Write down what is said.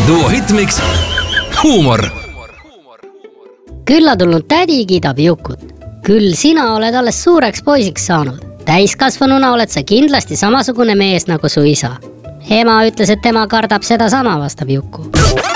duo hitmiks huumor. Külla tulnud tädi kiidab Jukut. Küll sina oled alles suureks poisiks saanud. Täiskasvanuna oled sa kindlasti samasugune mees nagu su isa. Ema ütles, et tema kardab seda sama, vastab Juku.